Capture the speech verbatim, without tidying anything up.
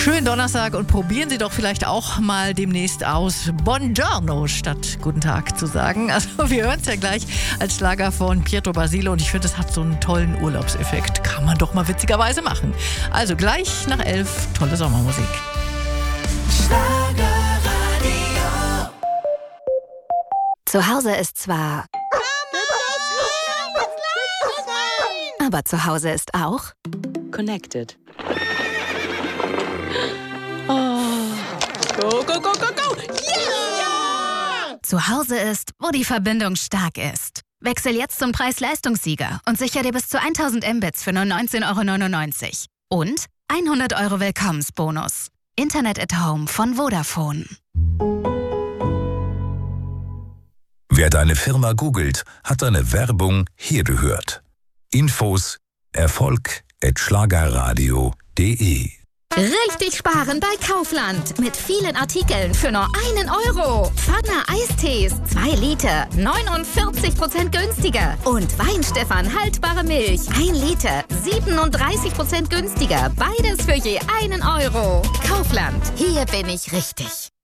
Schönen Donnerstag und probieren Sie doch vielleicht auch mal demnächst aus, Buongiorno statt Guten Tag zu sagen. Also wir hören es ja gleich als Schlager von Pietro Basile und ich finde, es hat so einen tollen Urlaubseffekt. Kann man doch mal witzigerweise machen. Also gleich nach elf, tolle Sommermusik. Schlagerradio. Zu Hause ist zwar... Aber zu Hause ist auch... Connected. Oh. Go, go, go, go, go! Yeah! Zu Hause ist, wo die Verbindung stark ist. Wechsel jetzt zum Preis-Leistungssieger und sicher dir bis zu tausend Mbits für nur neunzehn Euro neunundneunzig. Und hundert Euro Willkommensbonus. Internet at Home von Vodafone. Wer deine Firma googelt, hat deine Werbung hier gehört. Infos erfolg at schlagerradio punkt de. Richtig sparen bei Kaufland. Mit vielen Artikeln für nur einen Euro. Pfanner Eistees, zwei Liter, neunundvierzig Prozent günstiger. Und Weinstefan haltbare Milch, ein Liter, siebenunddreißig Prozent günstiger. Beides für je einen Euro. Kaufland, hier bin ich richtig.